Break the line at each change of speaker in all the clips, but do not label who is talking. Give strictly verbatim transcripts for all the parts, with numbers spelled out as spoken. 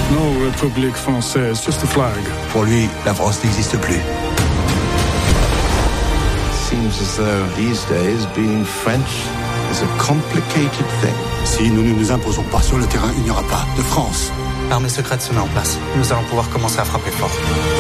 No République française, just a flag.
Pour lui, la France n'existe plus.
Seems as though these days being French is a complicated thing.
Si nous ne nous imposons pas sur le terrain, il n'y aura pas de France.
L'armée secrète se met en place. Nous allons pouvoir commencer à frapper fort.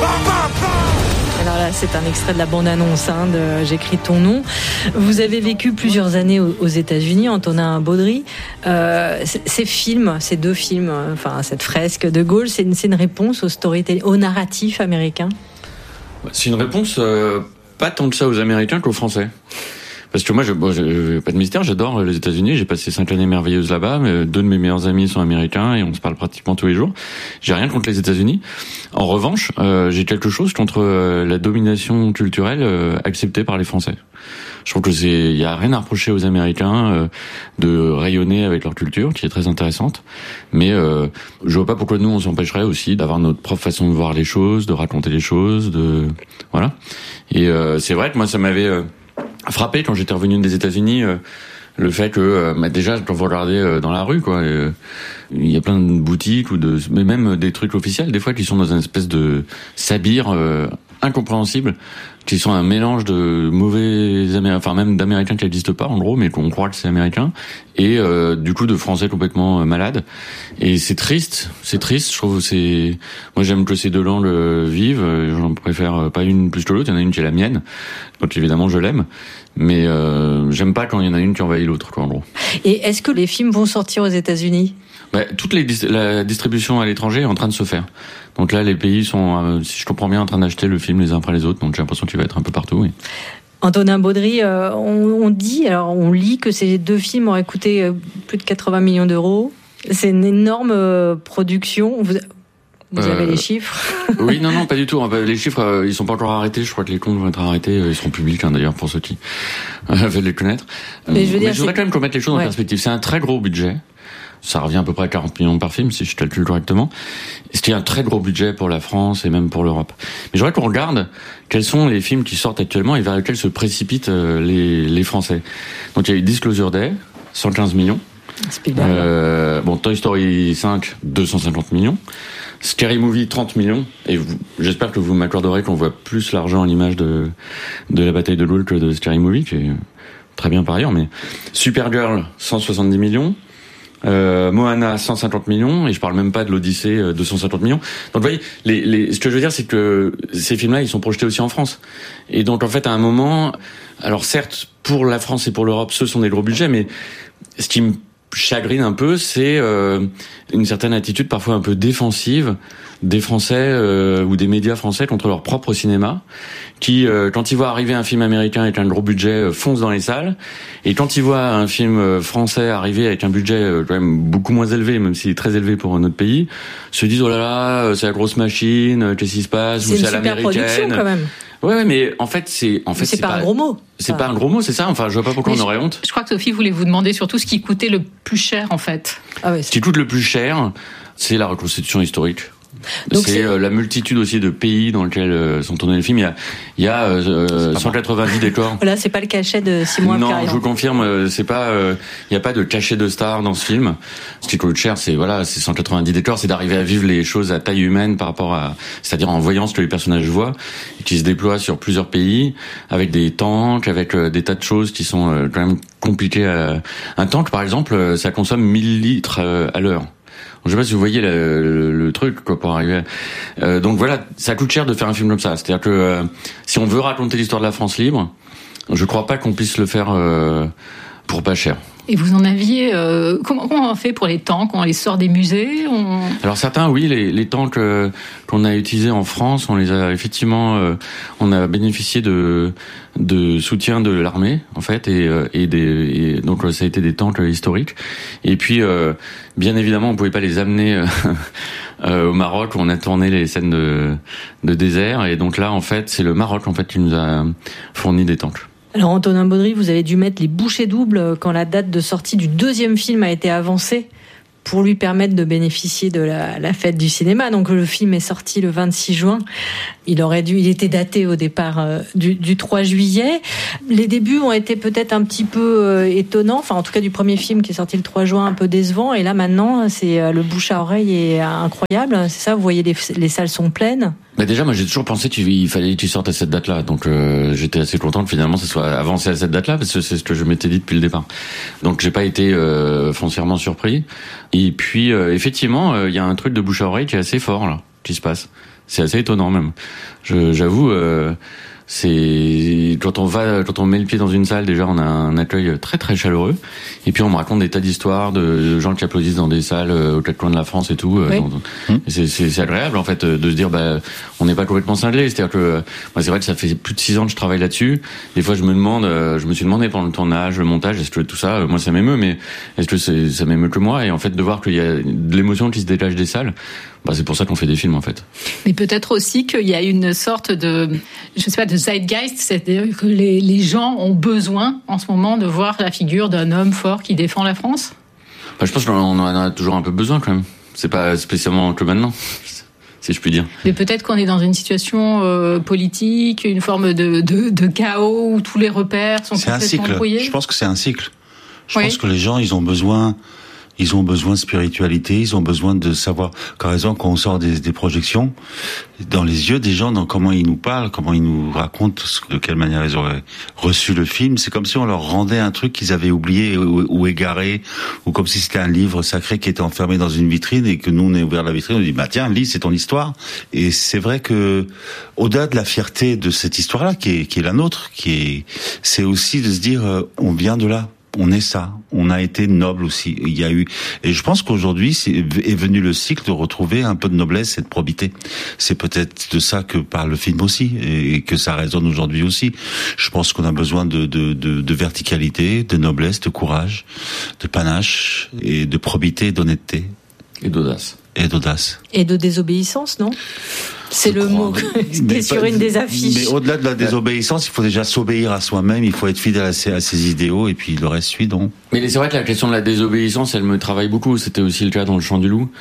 Alors là, c'est un extrait de la bande-annonce hein, de J'écris ton nom. Vous avez vécu plusieurs années aux États-Unis, Antonin Baudry. Euh, ces films, ces deux films, enfin cette fresque de Gaulle, c'est une, c'est une réponse au storytelling, au narratif américain.
C'est une réponse euh, pas tant que ça aux Américains qu'aux Français. Parce que moi, je, bon, je, pas de mystère, j'adore les États-Unis. J'ai passé cinq années merveilleuses là-bas. Mais deux de mes meilleurs amis sont américains et on se parle pratiquement tous les jours. J'ai rien contre les États-Unis. En revanche, euh, j'ai quelque chose contre euh, la domination culturelle euh, acceptée par les Français. Je trouve que c'est, il y a rien à reprocher aux Américains euh, de rayonner avec leur culture, qui est très intéressante. Mais euh, je vois pas pourquoi nous on s'empêcherait aussi d'avoir notre propre façon de voir les choses, de raconter les choses, de voilà. Et euh, c'est vrai que moi ça m'avait euh, frappé quand j'étais revenu des États-Unis, euh, le fait que euh, bah déjà quand vous regardez euh, dans la rue quoi, euh, il y a plein de boutiques ou de mais même des trucs officiels des fois qui sont dans une espèce de sabir euh, incompréhensible, qui sont un mélange de mauvais Américains, enfin même d'Américains qui n'existent pas en gros, mais qu'on croit que c'est américain, et euh, du coup de Français complètement euh, malades. Et c'est triste, c'est triste. Je trouve c'est, moi j'aime que ces deux langues euh, vivent. J'en préfère pas une plus que l'autre. Il y en a une qui est la mienne, donc évidemment je l'aime, mais euh, j'aime pas quand il y en a une qui envahit l'autre, quoi, en gros.
Et est-ce que les films vont sortir aux États-Unis ?
Bah, toute les, la distribution à l'étranger est en train de se faire. Donc là, les pays sont, euh, si je comprends bien, en train d'acheter le film les uns après les autres. Donc j'ai l'impression qu'il va être un peu partout. Oui.
Antonin Baudry, euh, on, on dit, alors on lit que ces deux films auraient coûté euh, plus de quatre-vingts millions d'euros. C'est une énorme euh, production. Vous, vous avez euh, les chiffres ?
Oui, non, non, pas du tout. Les chiffres, euh, ils sont pas encore arrêtés. Je crois que les comptes vont être arrêtés. Ils seront publics, hein, d'ailleurs, pour ceux qui euh, veulent les connaître.
Mais je, veux
Mais
dire,
je voudrais
c'est...
quand même qu'on mette les choses
ouais.
en perspective. C'est un très gros budget. Ça revient à peu près à quarante millions par film, si je calcule correctement. Ce qui est un très gros budget pour la France et même pour l'Europe. Mais je voudrais qu'on regarde quels sont les films qui sortent actuellement et vers lesquels se précipitent les, les Français. Donc il y a eu Disclosure Day, cent quinze millions. Euh, bon, Toy Story cinq, deux cent cinquante millions. Scary Movie, trente millions. Et vous, j'espère que vous m'accorderez qu'on voit plus l'argent à l'image de, de la bataille de Gaulle que de Scary Movie, qui est très bien par ailleurs. Mais Supergirl, cent soixante-dix millions. Euh, Moana, cent cinquante millions, et je parle même pas de l'Odyssée, euh, deux cent cinquante millions. Donc vous voyez, les, les, ce que je veux dire, c'est que ces films-là, ils sont projetés aussi en France. Et donc en fait, à un moment, alors certes, pour la France et pour l'Europe, ce sont des gros budgets, mais ce qui me chagrine un peu, c'est euh, une certaine attitude parfois un peu défensive des Français euh, ou des médias français contre leur propre cinéma, qui, euh, quand ils voient arriver un film américain avec un gros budget, euh, foncent dans les salles, et quand ils voient un film français arriver avec un budget euh, quand même beaucoup moins élevé, même s'il est très élevé pour notre pays, se disent oh là là, c'est la grosse machine, qu'est-ce qui se passe,
c'est ou c'est à l'américaine. C'est une super production quand même.
Ouais, ouais, mais en fait, c'est, en fait,
c'est, c'est pas, pas un gros mot.
C'est pas un gros mot, c'est ça. Enfin, je vois pas pourquoi mais on aurait
je,
honte.
Je crois que Sophie voulait vous demander surtout ce qui coûtait le plus cher, en fait.
Ah ouais,
ce qui coûte le plus cher, c'est la reconstitution historique.
Donc
c'est, c'est euh, la multitude aussi de pays dans lesquels euh, sont tournés les films. Il y a, il y a euh, cent quatre-vingt-dix décors.
Là, c'est pas le cachet de Simon
Non,
Abkarian.
je vous confirme, euh, c'est pas. Euh, il y a pas de cachet de star dans ce film. Ce qui coûte cher, c'est voilà, c'est cent quatre-vingt-dix décors, c'est d'arriver à vivre les choses à taille humaine par rapport à, c'est-à-dire en voyant ce que les personnages voient, et qui se déploient sur plusieurs pays, avec des tanks, avec euh, des tas de choses qui sont euh, quand même compliquées. À... Un tank, par exemple, ça consomme mille litres euh, à l'heure. Je sais pas si vous voyez le, le, le truc quoi pour arriver. Euh, donc voilà, ça coûte cher de faire un film comme ça. C'est-à-dire que euh, si on veut raconter l'histoire de la France libre, je crois pas qu'on puisse le faire euh, pour pas cher.
Et vous en aviez euh, comment, comment on fait pour les tanks? On les sort des musées? on...
Alors certains, oui, les, les tanks euh, qu'on a utilisés en France, on les a effectivement, euh, on a bénéficié de de soutien de l'armée en fait, et, et des et donc ça a été des tanks historiques. Et puis euh, bien évidemment, on pouvait pas les amener euh, euh, au Maroc où on a tourné les scènes de de désert, et donc là en fait, c'est le Maroc en fait qui nous a fourni des tanks.
Alors Antonin Baudry, vous avez dû mettre les bouchées doubles quand la date de sortie du deuxième film a été avancée pour lui permettre de bénéficier de la, la fête du cinéma. Donc le film est sorti le vingt-six juin. Il aurait dû, il était daté au départ euh, du, du trois juillet. Les débuts ont été peut-être un petit peu euh, étonnants. Enfin, en tout cas, du premier film qui est sorti le trois juin, un peu décevant. Et là, maintenant, c'est euh, le bouche à oreille est incroyable. C'est ça, vous voyez, les, les salles sont pleines.
Bah déjà, moi, j'ai toujours pensé qu'il fallait que tu sortes à cette date-là. Donc, euh, j'étais assez content que finalement, ça soit avancé à cette date-là, parce que c'est ce que je m'étais dit depuis le départ. Donc, j'ai pas été euh, foncièrement surpris. Et puis, euh, effectivement, il euh, y a un truc de bouche à oreille qui est assez fort, là, qui se passe. C'est assez étonnant, même. Je, j'avoue, euh, c'est quand on va, quand on met le pied dans une salle, déjà, on a un accueil très très chaleureux. Et puis, on me raconte des tas d'histoires de gens qui applaudissent dans des salles aux quatre coins de la France et tout.
Oui.
Donc, et c'est, c'est, c'est agréable, en fait, de se dire, bah, on n'est pas complètement cinglé. C'est-à-dire que, moi, c'est vrai que ça fait plus de six ans que je travaille là-dessus. Des fois, je me demande, je me suis demandé pendant le tournage, le montage, est-ce que tout ça, moi, ça m'émeut, mais est-ce que c'est, ça m'émeut que moi? Et en fait, de voir qu'il y a de l'émotion qui se dégage des salles, bah, c'est pour ça qu'on fait des films, en fait.
Mais peut-être aussi qu'il y a une sorte de, je sais pas, de zeitgeist, c'est-à-dire que les, les gens ont besoin, en ce moment, de voir la figure d'un homme fort qui défend la France.
Bah, je pense qu'on en a toujours un peu besoin, quand même. C'est pas spécialement que maintenant, si je puis dire.
Mais peut-être qu'on est dans une situation euh, politique, une forme de, de, de chaos où tous les repères sont
c'est
complètement brouillés.
C'est un cycle. Je pense que c'est un cycle. Je
oui.
pense que les gens, ils ont besoin... Ils ont besoin de spiritualité, ils ont besoin de savoir. Par exemple, quand on sort des, des projections, dans les yeux des gens, dans comment ils nous parlent, comment ils nous racontent, de quelle manière ils auraient reçu le film, c'est comme si on leur rendait un truc qu'ils avaient oublié ou, ou égaré, ou comme si c'était un livre sacré qui était enfermé dans une vitrine et que nous on a ouvert la vitrine, on dit bah tiens, lis, c'est ton histoire. Et c'est vrai que au-delà de la fierté de cette histoire-là, qui est, qui est la nôtre, qui est, c'est aussi de se dire euh, on vient de là. On est ça. On a été noble aussi. Il y a eu, et je pense qu'aujourd'hui c'est, est venu le cycle de retrouver un peu de noblesse et de probité. C'est peut-être de ça que parle le film aussi, et que ça résonne aujourd'hui aussi. Je pense qu'on a besoin de, de, de, de verticalité, de noblesse, de courage, de panache, et de probité et d'honnêteté.
Et d'audace.
Et d'audace.
Et de désobéissance, non? C'est
je
le
crois,
mot qui est sur une des affiches.
Mais au-delà de la désobéissance, il faut déjà s'obéir à soi-même, il faut être fidèle à ses, à ses idéaux, et puis le reste suit donc.
Mais c'est vrai que la question de la désobéissance, elle me travaille beaucoup. C'était aussi le cas dans Le Chant du Loup.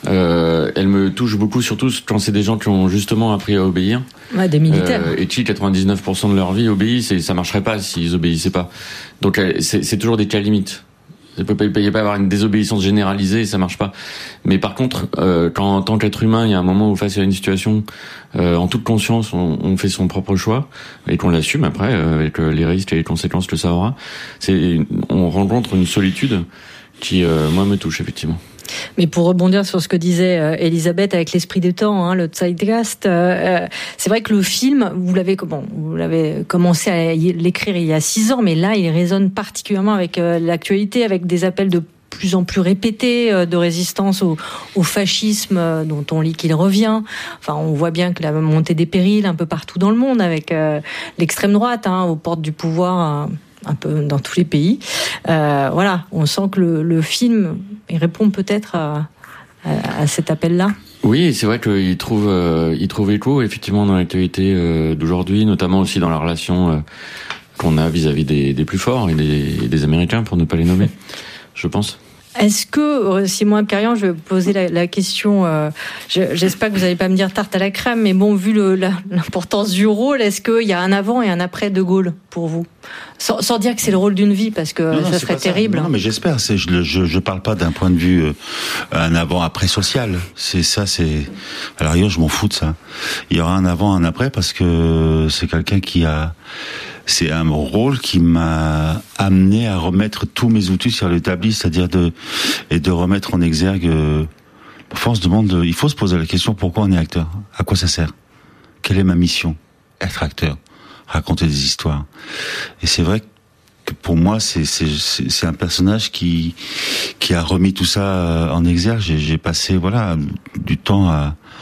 Euh, elle me touche beaucoup, surtout quand c'est des gens qui ont justement appris à obéir.
Ouais, des militaires.
Euh, et qui, quatre-vingt-dix-neuf pour cent de leur vie, obéissent, et ça marcherait pas s'ils obéissaient pas. Donc c'est, c'est toujours des cas limites. Il peut pas, il peut pas avoir une désobéissance généralisée et ça marche pas. Mais par contre, euh, quand en tant qu'être humain, il y a un moment où face à une situation, euh, en toute conscience, on, on fait son propre choix et qu'on l'assume après, euh, avec les risques et les conséquences que ça aura, c'est, on rencontre une solitude qui, euh, moi, me touche effectivement.
Mais pour rebondir sur ce que disait euh, Elisabeth avec l'esprit du temps, hein, le zeitgeist, euh, c'est vrai que le film, vous l'avez, bon, vous l'avez commencé à l'écrire il y a six ans, mais là, il résonne particulièrement avec euh, l'actualité, avec des appels de plus en plus répétés euh, de résistance au, au fascisme, euh, dont on lit qu'il revient. Enfin, on voit bien que la montée des périls un peu partout dans le monde, avec euh, l'extrême droite, hein, aux portes du pouvoir. Euh, un peu dans tous les pays. Euh, voilà, on sent que le, le film il répond peut-être à, à, à cet appel-là.
Oui, c'est vrai qu'il trouve, euh, il trouve écho effectivement dans l'actualité euh, d'aujourd'hui, notamment aussi dans la relation euh, qu'on a vis-à-vis des, des plus forts et des, des Américains, pour ne pas les nommer, je pense.
Est-ce que, Simon Abkarian, je vais poser la, la question, euh, je, j'espère que vous n'allez pas me dire tarte à la crème, mais bon, vu le, la, l'importance du rôle, est-ce qu'il y a un avant et un après De Gaulle pour vous, sans, sans dire que c'est le rôle d'une vie, parce que non, ça non, serait terrible.
Ça. Non, mais j'espère, c'est, je, je, je parle pas d'un point de vue euh, un avant-après social. C'est ça, c'est... À l'arrière, je m'en fous de ça. Il y aura un avant, un après, parce que c'est quelqu'un qui a... C'est un rôle qui m'a amené à remettre tous mes outils sur le établi, c'est-à-dire de et de remettre en exergue. Parfois, on se demande, il faut se poser la question pourquoi on est acteur, à quoi ça sert, quelle est ma mission, être acteur, raconter des histoires. Et c'est vrai que pour moi, c'est c'est c'est, c'est un personnage qui qui a remis tout ça en exergue. J'ai, j'ai passé voilà du temps à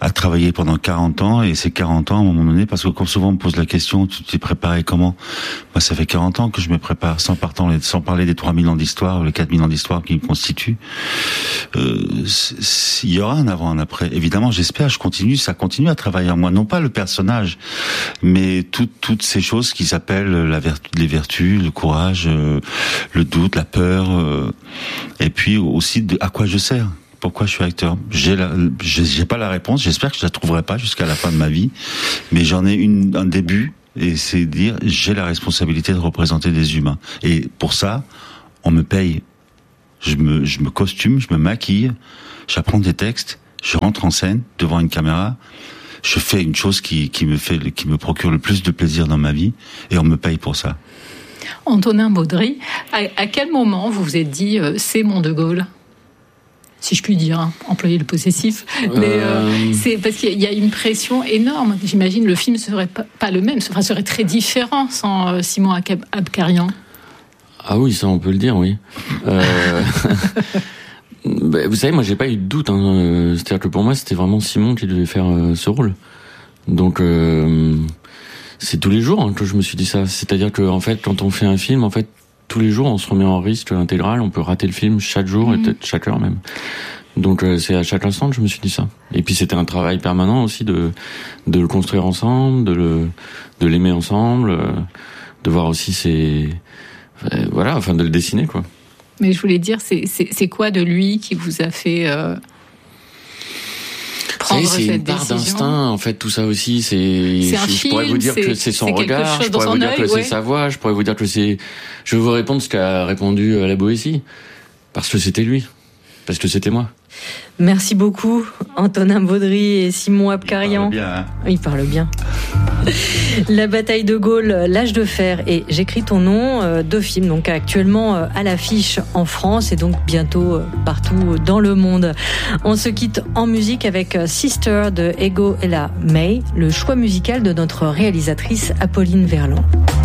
à travailler pendant quarante ans, et ces quarante ans, à un moment donné, parce que comme souvent on me pose la question, tu t'es préparé comment? Moi, ça fait quarante ans que je me prépare, sans partant, sans parler des trois mille ans d'histoire, ou les quatre mille ans d'histoire qui me constituent. Euh, il y aura un avant, un après. Évidemment, j'espère, je continue, ça continue à travailler en moi. Non pas le personnage, mais tout, toutes ces choses qui s'appellent la vertu, les vertus, le courage, euh, le doute, la peur, euh, et puis aussi de, à quoi je sers. Pourquoi je suis acteur? J'ai la, j'ai pas la réponse. J'espère que je la trouverai pas jusqu'à la fin de ma vie, mais j'en ai une, un début, et c'est dire j'ai la responsabilité de représenter des humains. Et pour ça, on me paye. Je me, je me costume, je me maquille, j'apprends des textes, je rentre en scène devant une caméra, je fais une chose qui, qui me fait, qui me procure le plus de plaisir dans ma vie, et on me paye pour ça.
Antonin Baudry, à, à quel moment vous vous êtes dit euh, c'est mon De Gaulle? Si je puis dire, hein, employer le possessif, mais euh, euh... c'est parce qu'il y a une pression énorme. J'imagine le film serait pas, pas le même, enfin serait très différent sans euh, Simon Abkarian.
Ah oui, ça on peut le dire, oui. Euh... bah, vous savez, moi j'ai pas eu de doute. Hein. C'est-à-dire que pour moi c'était vraiment Simon qui devait faire euh, ce rôle. Donc euh, c'est tous les jours hein, que je me suis dit ça. C'est-à-dire que en fait, quand on fait un film, en fait tous les jours on se remet en risque intégral. On peut rater le film chaque jour mmh. et peut-être chaque heure même. Donc euh, c'est à chaque instant que je me suis dit ça. Et puis c'était un travail permanent aussi de de le construire ensemble, de le de l'aimer ensemble, euh, de voir aussi ses euh, voilà, enfin de le dessiner quoi.
Mais je voulais dire, c'est c'est c'est quoi de lui qui vous a fait euh, prendre
c'est, c'est
cette
une part
décision?
d'instinct en fait, tout ça aussi. C'est,
c'est un
je,
film,
je pourrais vous dire
c'est,
que c'est son
c'est
regard, je pourrais vous dire
œil,
que
ouais.
c'est sa voix, je pourrais vous dire que c'est. Je vais vous répondre ce qu'a répondu à la Boétie, parce que c'était lui, parce que c'était moi.
Merci beaucoup, Antonin Baudry et Simon Abkarian.
Il parle bien. Hein.
Il parle bien. La bataille de Gaulle, l'âge de fer et J'écris ton nom, deux films donc actuellement à l'affiche en France et donc bientôt partout dans le monde. On se quitte en musique avec Sister de Ego Ella May, le choix musical de notre réalisatrice Apolline Verlan.